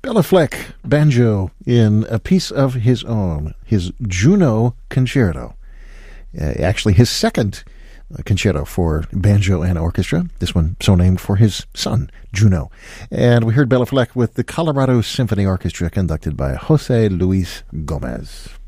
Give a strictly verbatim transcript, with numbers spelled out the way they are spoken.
Bela Fleck, banjo, in A Piece of His Own, his Juno Concerto. Uh, actually, his second uh, concerto for banjo and orchestra. This one so named for his son, Juno. And we heard Bela Fleck with the Colorado Symphony Orchestra, conducted by Jose Luis Gomez.